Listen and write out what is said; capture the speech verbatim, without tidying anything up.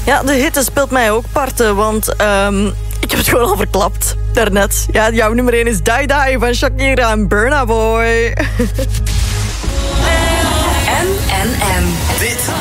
Ja, de hitte speelt mij ook parten, want um, ik heb het gewoon al verklapt daarnet. Ja, jouw nummer één is Die Die van Shakira en Burna Boy. M en M. Dit